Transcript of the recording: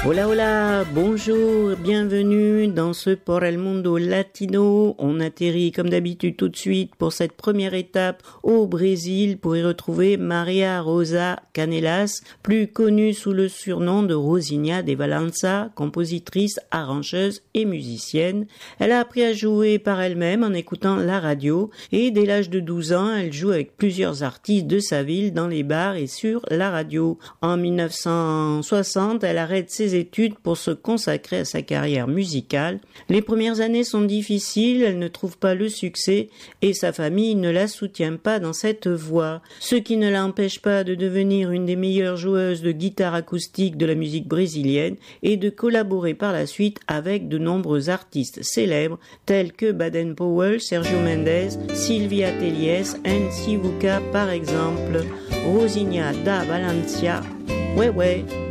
Hola hola, bonjour, bienvenue dans ce Por el Mundo Latino. On atterrit comme d'habitude tout de suite pour cette première étape au Brésil pour y retrouver Maria Rosa Canelas, plus connue sous le surnom de Rosinha de Valença, compositrice, arrangeuse et musicienne. Elle a appris à jouer par elle-même en écoutant la radio et dès l'âge de 12 ans, elle joue avec plusieurs artistes de sa ville dans les bars et sur la radio. En 1960, elle arrête ses études pour se consacrer à sa carrière musicale. Les premières années sont difficiles, elle ne trouve pas le succès et sa famille ne la soutient pas dans cette voie. Ce qui ne l'empêche pas de devenir une des meilleures joueuses de guitare acoustique de la musique brésilienne et de collaborer par la suite avec de nombreux artistes célèbres tels que Baden Powell, Sergio Mendes, Sylvia Tellies, Sivuca par exemple. Rosinha da Valença. Ouais,